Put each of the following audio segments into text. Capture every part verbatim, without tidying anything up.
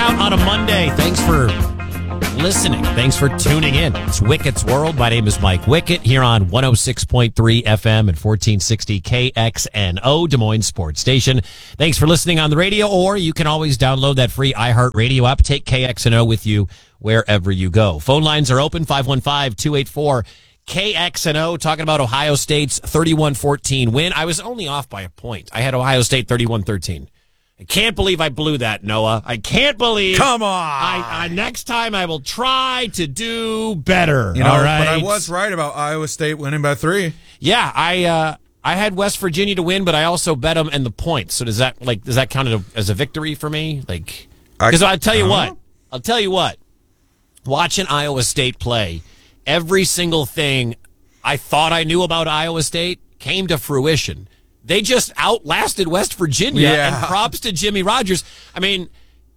out on a Monday. Thanks for listening. Thanks for tuning in. It's Wickett's World. My name is Mike Wickett here on one oh six point three F M and fourteen sixty K X N O, Des Moines Sports Station. Thanks for listening on the radio, or you can always download that free iHeartRadio app. Take K X N O with you wherever you go. Phone lines are open, five one five, two eight four, K X N O, talking about Ohio State's thirty-one fourteen win. I was only off by a point. I had Ohio State thirty-one thirteen. I can't believe I blew that, Noah. I can't believe. Come on. I, I, next time I will try to do better. You know, all right? But I was right about Iowa State winning by three. Yeah, I uh, I had West Virginia to win, but I also bet them and the points. So does that like does that count as a victory for me? Like, because I'll tell you what, I'll tell you what. Watching Iowa State play, every single thing I thought I knew about Iowa State came to fruition. They just outlasted West Virginia, yeah. and props to Jimmy Rogers. I mean,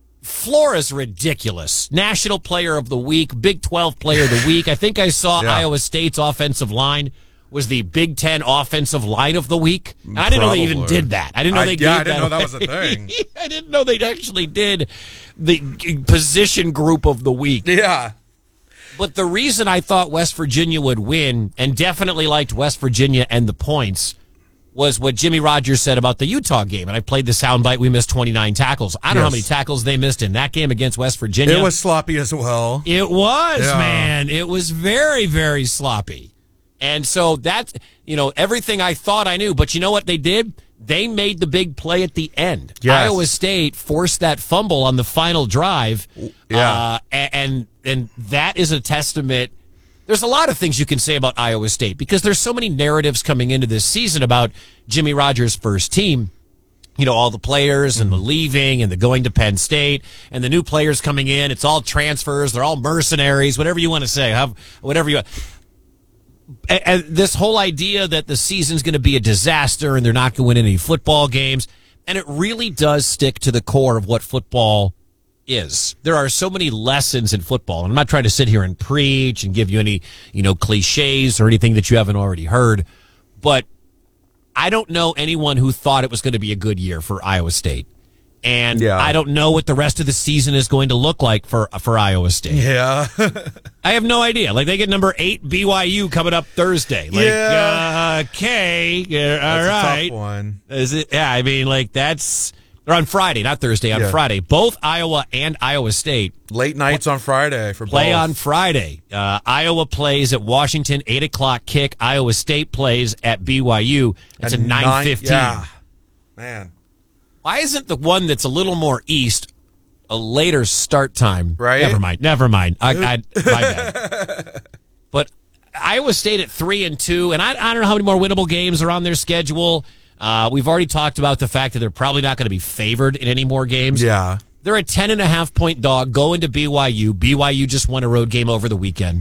Flora's ridiculous. National Player of the Week, Big twelve Player of the Week. I think I saw yeah. Iowa State's offensive line was the Big Ten Offensive Line of the Week. And I didn't Probably. know they even did that. I didn't know they I, did yeah, that. I didn't know that was a thing. I didn't know they actually did the position group of the week. Yeah. But the reason I thought West Virginia would win, and definitely liked West Virginia and the points, was what Jimmy Rogers said about the Utah game. And I played the soundbite. We missed twenty-nine tackles. I don't yes. know how many tackles they missed in that game against West Virginia. It was sloppy as well. It was, yeah. man. It was very, very sloppy. And so that's, you know, everything I thought I knew. But you know what they did? They made the big play at the end. Yes. Iowa State forced that fumble on the final drive. Yeah. Uh, and, and that is a testament. There's a lot of things you can say about Iowa State because there's so many narratives coming into this season about Jimmy Rogers' first team. You know, all the players and the leaving and the going to Penn State and the new players coming in. It's all transfers. They're all mercenaries, whatever you want to say, have whatever you want. And this whole idea that the season's going to be a disaster and they're not going to win any football games. And it really does stick to the core of what football is. There are so many lessons in football. And I'm not trying to sit here and preach and give you any, you know, cliches or anything that you haven't already heard. But I don't know anyone who thought it was going to be a good year for Iowa State. And yeah. I don't know what the rest of the season is going to look like for for Iowa State. Yeah. I have no idea. Like, they get number eight B Y U coming up Thursday. Like, yeah. uh, okay. Yeah, all that's right. a tough one. Is it? Yeah, I mean, like, that's... They're on Friday, not Thursday, on yeah. Friday. Both Iowa and Iowa State. Late nights on Friday for play both. on Friday. Uh, Iowa plays at Washington, eight o'clock kick. Iowa State plays at B Y U. It's at a nine fifteen. Yeah. Man. Why isn't the one that's a little more east a later start time? Right. Never mind. Never mind. I, I, my bad. But Iowa State at three and two, and I, I don't know how many more winnable games are on their schedule. Uh, we've already talked about the fact that they're probably not going to be favored in any more games. Yeah. They're a ten and a half point dog going to B Y U. B Y U just won a road game over the weekend.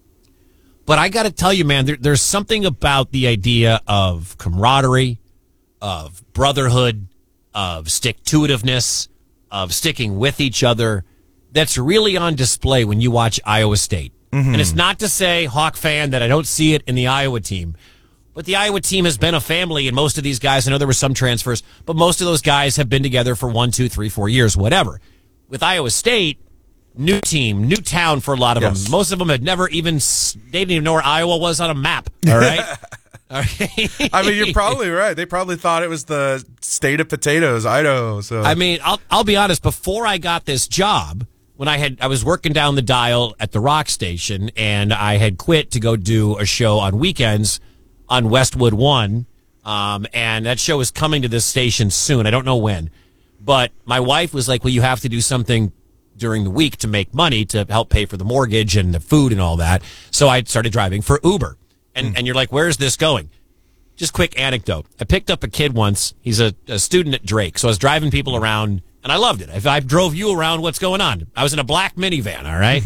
But I got to tell you, man, there, there's something about the idea of camaraderie, of brotherhood, of stick-to-itiveness, of sticking with each other that's really on display when you watch Iowa State. Mm-hmm. And it's not to say, Hawk fan, that I don't see it in the Iowa team. But the Iowa team has been a family, and most of these guys, I know there were some transfers, but most of those guys have been together for one, two, three, four years, whatever. With Iowa State, new team, new town for a lot of yes. them. Most of them had never even, they didn't even know where Iowa was on a map, all right? all right. I mean, you're probably right. They probably thought it was the state of potatoes, Idaho. So I mean, I'll, I'll be honest, before I got this job, when I had, I was working down the dial at the rock station, and I had quit to go do a show on weekends on Westwood One, um, and that show is coming to this station soon. I don't know when, but my wife was like, well, you have to do something during the week to make money to help pay for the mortgage and the food and all that. So I started driving for Uber. And mm. and you're like, where's this going? Just quick anecdote. I picked up a kid once. He's a, a student at Drake. So I was driving people around, and I loved it. If I drove you around, what's going on? I was in a black minivan, all right?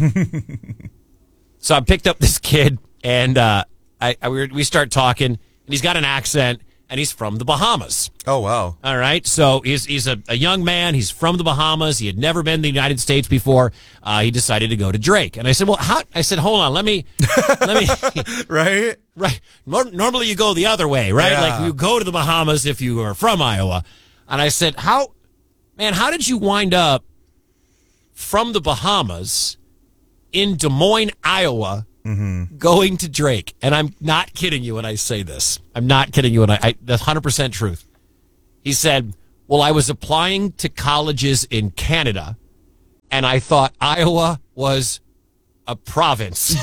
So I picked up this kid, and uh, I, I we start talking, and he's got an accent, and he's from the Bahamas. Oh, wow. All right. So he's he's a, a young man. He's from the Bahamas. He had never been to the United States before. Uh, he decided to go to Drake. And I said, well, how? I said, hold on. Let me, let me. Right? Right. Nor- normally you go the other way, right? Yeah. Like you go to the Bahamas if you are from Iowa. And I said, how, man, how did you wind up from the Bahamas in Des Moines, Iowa, mm-hmm. going to Drake. And I'm not kidding you when I say this. I'm not kidding you when I, I that's one hundred percent truth. He said, well, I was applying to colleges in Canada, and I thought Iowa was a province.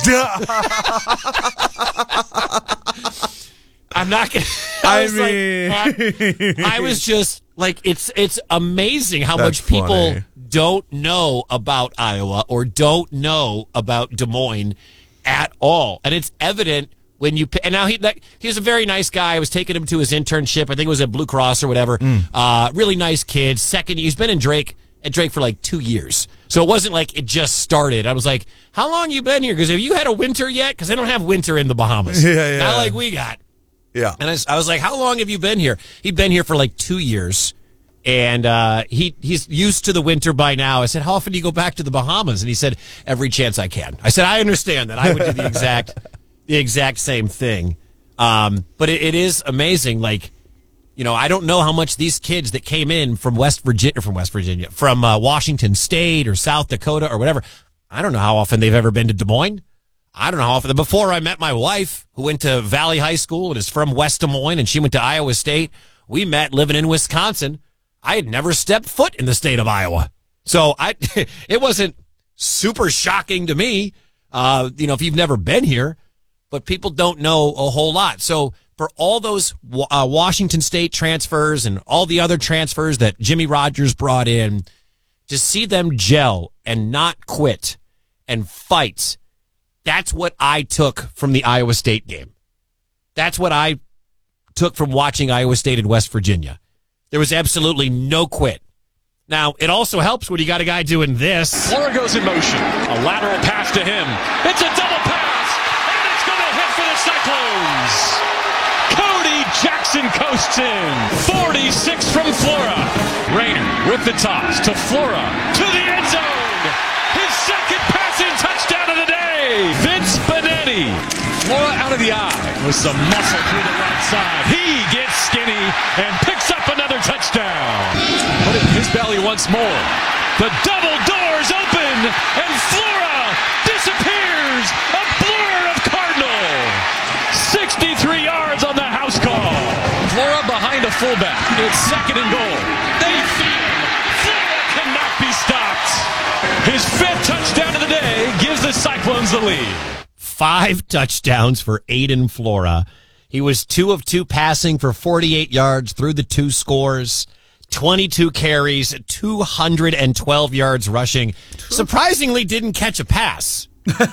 I'm not gonna. I, I mean, like, I, I was just like, it's it's amazing how much people funny. don't know about Iowa or don't know about Des Moines at all, and it's evident when you. And now he like, he's a very nice guy. I was taking him to his internship. I think it was at Blue Cross or whatever. Mm. Uh, really nice kid. Second, he's been in Drake at Drake for like two years, so it wasn't like it just started. I was like, how long you been here? Because have you had a winter yet? Because they don't have winter in the Bahamas. Yeah, yeah. Not like we got. Yeah. And I, I was like, how long have you been here? He'd been here for like two years, and uh, he he's used to the winter by now. I said, how often do you go back to the Bahamas? And he said, every chance I can. I said, I understand that. I would do the exact the exact same thing. Um, but it, it is amazing. Like, you know, I don't know how much these kids that came in from West Virginia, from West Virginia, from uh, Washington State or South Dakota or whatever, I don't know how often they've ever been to Des Moines. I don't know how often. Before I met my wife, who went to Valley High School and is from West Des Moines, and she went to Iowa State, we met living in Wisconsin. I had never stepped foot in the state of Iowa. So I, it wasn't super shocking to me, uh, you know, if you've never been here, but people don't know a whole lot. So for all those uh, Washington State transfers and all the other transfers that Jimmy Rogers brought in, to see them gel and not quit and fight, that's what I took from the Iowa State game. That's what I took from watching Iowa State and West Virginia. There was absolutely no quit. Now, it also helps when you got a guy doing this. Flora goes in motion. A lateral pass to him. It's a double pass, and it's going to hit for the Cyclones. Cody Jackson coasts in. forty-six from Flora. Rayner with the toss to Flora. To the end zone. His second passing touchdown of the day. Vince Benetti. Flora out of the eye with some muscle through the right side. He gets skinny and picks up another touchdown. Put it in his belly once more. The double doors open and Flora disappears. A blur of Cardinal. sixty-three yards on the house call. Flora behind a fullback. It's second and goal. They feed him. Flora cannot be stopped. His fifth touchdown of the day gives the Cyclones the lead. Five touchdowns for Aiden Flora. He was two of two passing for forty-eight yards through the two scores, twenty-two carries, two hundred twelve yards rushing. Surprisingly didn't catch a pass.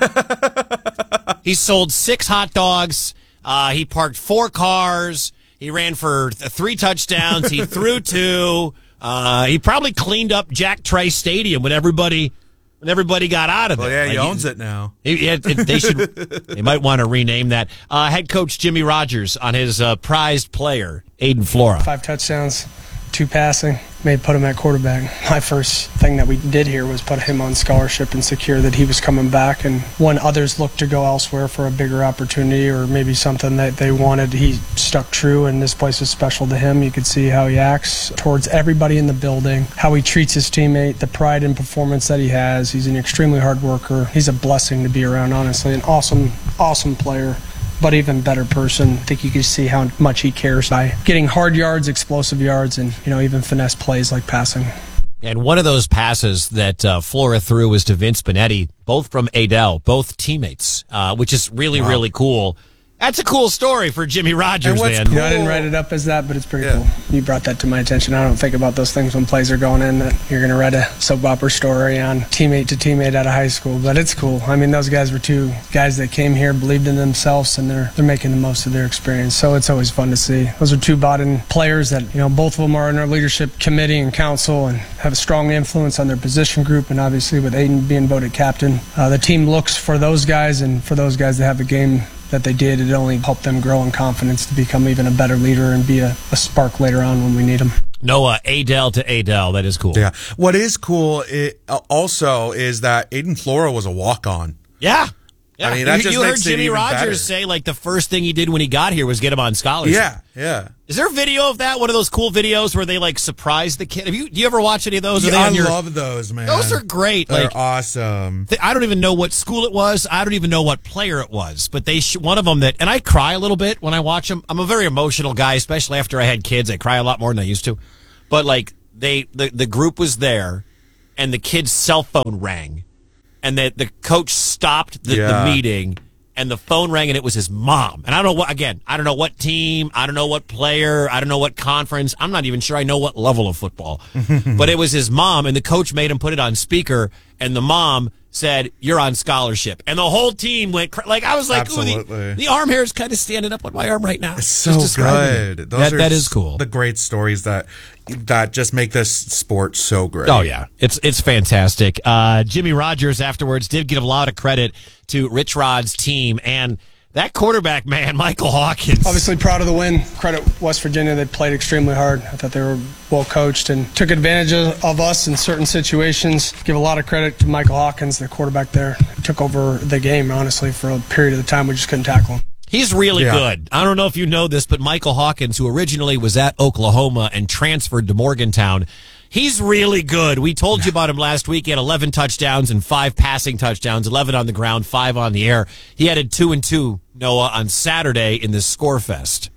He sold six hot dogs. Uh, he parked four cars. He ran for th- three touchdowns. He threw two. Uh, he probably cleaned up Jack Trice Stadium when everybody when everybody got out of well, it. Yeah, he like, owns it now. He, it, it, they should. They might want to rename that. Uh, head coach Jimmy Rogers on his uh, prized player, Aiden Flora. Five touchdowns, two passing. May put him at quarterback. My first thing that we did here was put him on scholarship and secure that he was coming back. And when others looked to go elsewhere for a bigger opportunity or maybe something that they wanted, he stuck true, and this place was special to him. You could see how he acts towards everybody in the building, how he treats his teammate, the pride in performance that he has. He's an extremely hard worker. He's a blessing to be around, honestly. An awesome, awesome player. But even better person. I think you can see how much he cares by getting hard yards, explosive yards, and you know even finesse plays like passing. And one of those passes that uh, Flora threw was to Vince Benetti, both from Adele, both teammates, uh, which is really, wow. really cool. That's a cool story for Jimmy Rogers, man. Cool, you know, I didn't write it up as that, but it's pretty yeah. cool. You brought that to my attention. I don't think about those things when plays are going in, that you're going to write a soap opera story on teammate to teammate out of high school, but it's cool. I mean, those guys were two guys that came here, believed in themselves, and they're they're making the most of their experience, so it's always fun to see. Those are two bought-in players that, you know, both of them are in our leadership committee and council and have a strong influence on their position group, and obviously with Aiden being voted captain, uh, the team looks for those guys, and for those guys to have the game that they did, it only helped them grow in confidence to become even a better leader and be a, a spark later on when we need them. Noah, Adele to Adele, that is cool. Yeah. What is cool it, uh, also is that Aiden Flora was a walk-on. Yeah. Yeah. I mean, that you, just you heard makes it Jimmy even Rogers better. say, like, the first thing he did when he got here was get him on scholarship. Yeah, yeah. Is there a video of that? One of those cool videos where they, like, surprise the kid? Have you, do you ever watch any of those? Are Yeah, they I on your, love those, man. those are great. They're like, awesome. Th- I don't even know what school it was. I don't even know what player it was. But they sh- one of them that, and I cry a little bit when I watch them. I'm a very emotional guy, especially after I had kids. I cry a lot more than I used to. But like they, the the group was there, and the kid's cell phone rang, and the the coach stopped the, Yeah. the meeting. And the phone rang, and it was his mom. And I don't know what, again, I don't know what team, I don't know what player, I don't know what conference. I'm not even sure I know what level of football. But it was his mom, and the coach made him put it on speaker, and the mom said, "You're on scholarship." And the whole team went, cra- like, I was like, ooh, the, Absolutely. the arm hair is kind of standing up on my arm right now. It's so Just describing good. it. Those That, are that is s- cool. The great stories that that just make this sport so great. Oh, yeah. It's it's fantastic. Uh, Jimmy Rogers afterwards did give a lot of credit to Rich Rod's team, and that quarterback, man, Michael Hawkins. Obviously proud of the win. Credit West Virginia. They played extremely hard. I thought they were well coached and took advantage of, of us in certain situations. Give a lot of credit to Michael Hawkins, the quarterback there. Took over the game, honestly, for a period of the time. We just couldn't tackle him. He's really Yeah. good. I don't know if you know this, but Michael Hawkins, who originally was at Oklahoma and transferred to Morgantown, he's really good. We told you about him last week. He had eleven touchdowns and five passing touchdowns, eleven on the ground, five on the air. He added two and two, Noah, on Saturday in the Score Fest.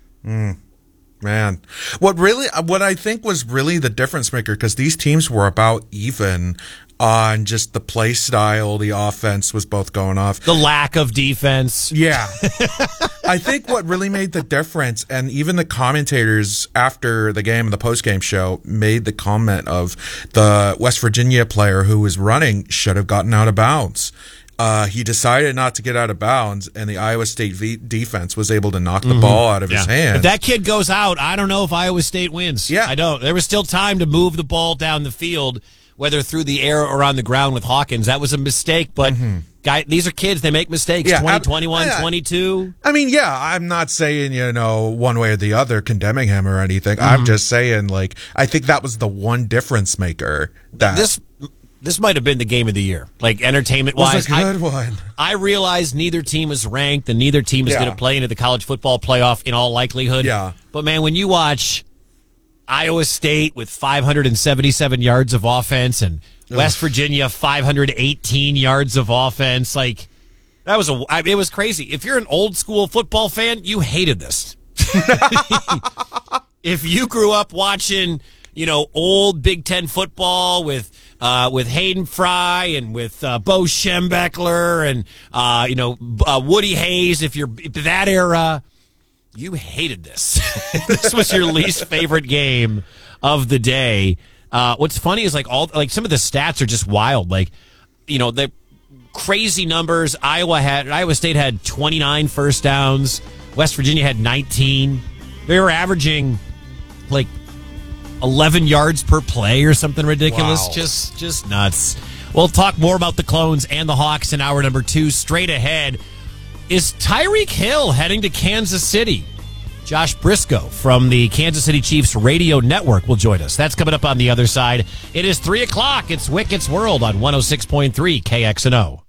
Man, what really, what I think was really the difference maker, because these teams were about even on just the play style, the offense was both going off. The lack of defense. Yeah. I think what really made the difference, and even the commentators after the game and the post-game show made the comment of the West Virginia player who was running should have gotten out of bounds. Uh, he decided not to get out of bounds, and the Iowa State v- defense was able to knock the ball out of his hands. If that kid goes out, I don't know if Iowa State wins. Yeah. I don't. There was still time to move the ball down the field, whether through the air or on the ground with Hawkins. That was a mistake, but guy, these are kids. They make mistakes. Yeah, twenty, ab- twenty-one, yeah. twenty-two. I mean, yeah, I'm not saying, you know, one way or the other condemning him or anything. I'm just saying, like, I think that was the one difference maker. That This this might have been the game of the year, like entertainment was wise. a good one. I realize neither team is ranked and neither team is Yeah. going to play into the college football playoff in all likelihood. Yeah. But man, when you watch Iowa State with five hundred seventy-seven yards of offense and West Virginia five hundred eighteen yards of offense, like that was a I- it was crazy. If you're an old school football fan, you hated this. If you grew up watching, you know, old Big Ten football with uh, with Hayden Fry and with uh, Bo Schembechler and uh, you know uh, Woody Hayes, if you're that era, you hated this. This was your least favorite game of the day. Uh, what's funny is like all like some of the stats are just wild. Like, you know, the crazy numbers. Iowa had Iowa State had twenty-nine first downs. West Virginia had nineteen. They were averaging like eleven yards per play or something ridiculous. Wow. Just just nuts. We'll talk more about the Clones and the Hawks in hour number two. Straight ahead, is Tyreek Hill heading to Kansas City? Josh Briscoe from the Kansas City Chiefs radio network will join us. That's coming up on the other side. It is three o'clock. It's Wickett's World on one oh six point three K X N O.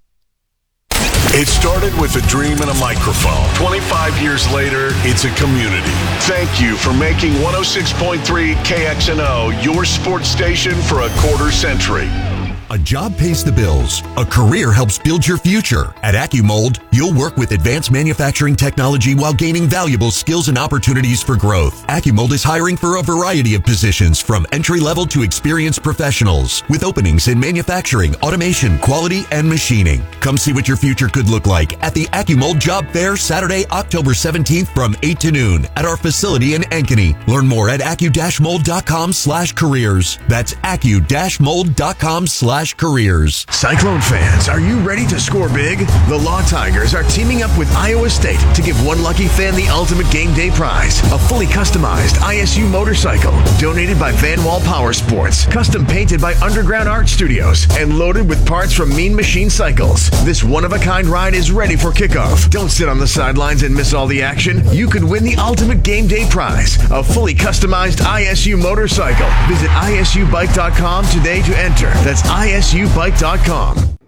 It started with a dream and a microphone. twenty-five years later, it's a community. Thank you for making one oh six point three K X N O your sports station for a quarter century. A job pays the bills. A career helps build your future. At AccuMold, you'll work with advanced manufacturing technology while gaining valuable skills and opportunities for growth. AccuMold is hiring for a variety of positions from entry-level to experienced professionals with openings in manufacturing, automation, quality, and machining. Come see what your future could look like at the AccuMold Job Fair Saturday, October seventeenth from eight to noon at our facility in Ankeny. Learn more at accu-mold.com slash careers. That's accu-mold.com slash careers. Cyclone fans, are you ready to score big? The Law Tigers are teaming up with Iowa State to give one lucky fan the ultimate game day prize. A fully customized I S U motorcycle donated by Van Wall Power Sports, custom painted by Underground Art Studios, and loaded with parts from Mean Machine Cycles. This one-of-a-kind ride is ready for kickoff. Don't sit on the sidelines and miss all the action. You could win the ultimate game day prize, a fully customized I S U motorcycle. Visit I S U bike dot com today to enter. That's I S U bike dot com.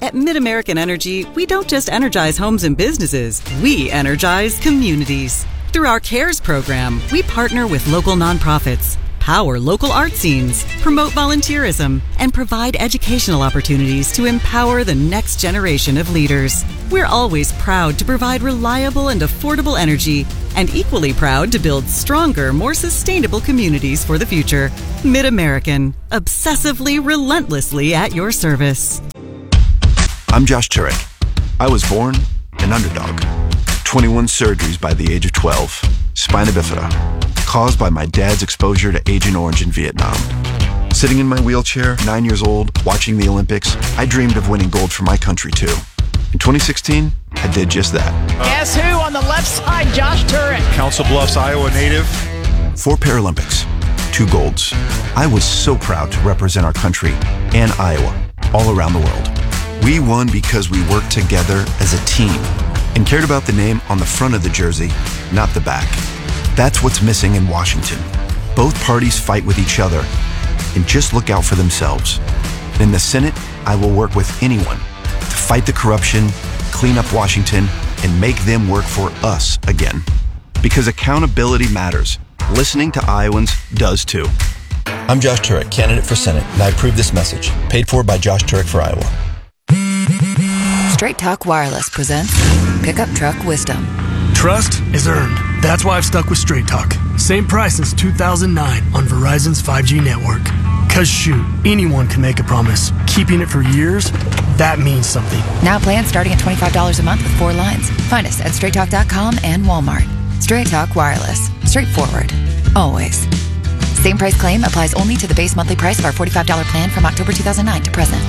At MidAmerican Energy, we don't just energize homes and businesses, we energize communities. Through our CARES program, we partner with local nonprofits, power local art scenes, promote volunteerism, and provide educational opportunities to empower the next generation of leaders. We're always proud to provide reliable and affordable energy, and equally proud to build stronger, more sustainable communities for the future. MidAmerican, obsessively, relentlessly at your service. I'm Josh Turek. I was born an underdog. twenty-one surgeries by the age of twelve. Spina bifida, caused by my dad's exposure to Agent Orange in Vietnam. Sitting in my wheelchair, nine years old, watching the Olympics, I dreamed of winning gold for my country too. In twenty sixteen, I did just that. Guess who on the left side? Josh Turek. Council Bluffs, Iowa native. Four Paralympics, two golds. I was so proud to represent our country and Iowa all around the world. We won because we worked together as a team and cared about the name on the front of the jersey, not the back. That's what's missing in Washington. Both parties fight with each other and just look out for themselves. In the Senate, I will work with anyone to fight the corruption, clean up Washington, and make them work for us again. Because accountability matters. Listening to Iowans does too. I'm Josh Turek, candidate for Senate, and I approve this message. Paid for by Josh Turek for Iowa. Straight Talk Wireless presents Pickup Truck Wisdom. Trust is earned. That's why I've stuck with Straight Talk. Same price since two thousand nine on Verizon's five G network. Cause shoot, anyone can make a promise. Keeping it for years, that means something. Now plans starting at twenty-five dollars a month with four lines. Find us at straight talk dot com and Walmart. Straight Talk Wireless. Straightforward. Always. Same price claim applies only to the base monthly price of our forty-five dollars plan from October two thousand nine to present.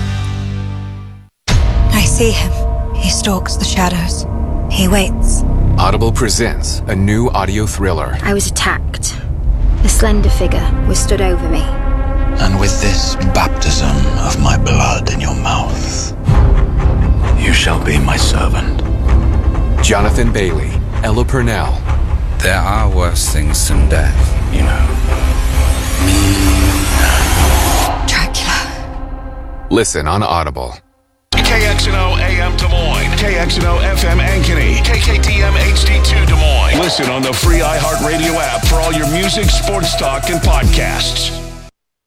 I see him. He stalks the shadows. He waits. Audible presents a new audio thriller. I was attacked. A slender figure was stood over me. And with this baptism of my blood in your mouth, you shall be my servant. Jonathan Bailey, Ella Purnell. There are worse things than death, you know. Dracula. Listen on Audible. K X N O A M Des Moines, K X N O F M Ankeny, K K T M H D two Des Moines. Listen on the free iHeartRadio app for all your music, sports talk, and podcasts.